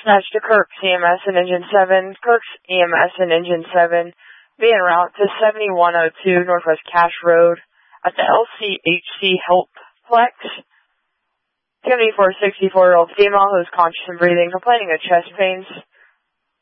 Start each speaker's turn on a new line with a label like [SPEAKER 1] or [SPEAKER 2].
[SPEAKER 1] Dispatch to Kirk's EMS and Engine 7. Kirk's EMS and Engine 7 be en route to 7102 Northwest Cache Road at the LCHC Helpplex. 74-64-year-old female who is conscious and breathing, complaining of chest pains.